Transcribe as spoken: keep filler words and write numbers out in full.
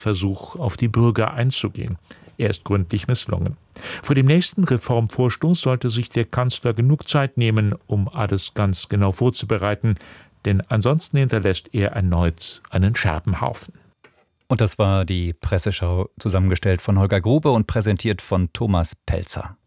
Versuch, auf die Bürger einzugehen. Er ist gründlich misslungen. Vor dem nächsten Reformvorstoß sollte sich der Kanzler genug Zeit nehmen, um alles ganz genau vorzubereiten, denn ansonsten hinterlässt er erneut einen Scherbenhaufen. Und das war die Presseschau, zusammengestellt von Holger Grube und präsentiert von Thomas Pelzer.